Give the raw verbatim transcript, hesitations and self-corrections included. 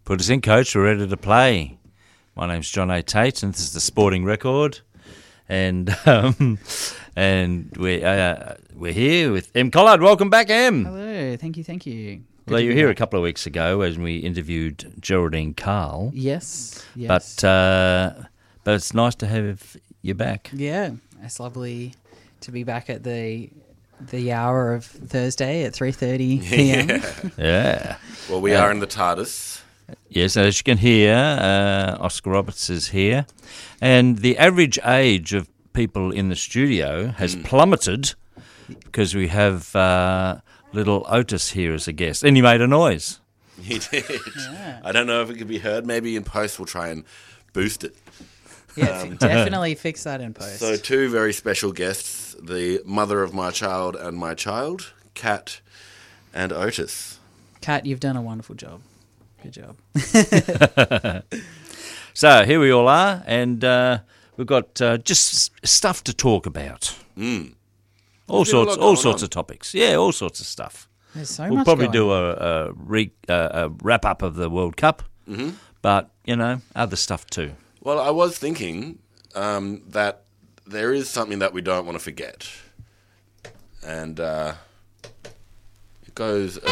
Put us in, coach. We're ready to play. My name's John A. Tate, and this is the Sporting Record. And um, and we're, uh, we're here with Em Collard. Welcome back, Em. Hello. Thank you, thank you. Well, you were here back. a couple of weeks ago as we interviewed Geraldine Carl. Yes, yes. But, uh, but it's nice to have you back. Yeah, it's lovely to be back at the the hour of Thursday at three thirty p.m. Yeah. yeah. Well, we uh, are in the TARDIS. Yes, as you can hear, uh, Oscar Roberts is here. And the average age of people in the studio has mm. plummeted because we have uh, little Otis here as a guest. And he made a noise. He did. Yeah. I don't know if it could be heard. Maybe in post we'll try and boost it. Yeah, um, definitely fix that in post. So two very special guests, the mother of my child and my child, Kat and Otis. Kat, you've done a wonderful job. Good job. So here we all are, and uh, we've got uh, just stuff to talk about. Mm. All There's sorts, all sorts on. of topics. Yeah, all sorts of stuff. There's so we'll much probably going do on. a, a, re, uh, a wrap up of the World Cup, mm-hmm. but you know, other stuff too. Well, I was thinking um, that there is something that we don't want to forget, and uh, it goes.